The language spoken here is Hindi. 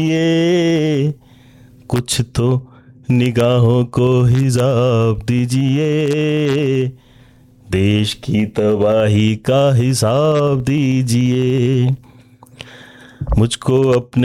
ये कुछ तो निगाहों को हिसाब दीजिए, देश की तबाही का हिसाब दीजिए, मुझको अपने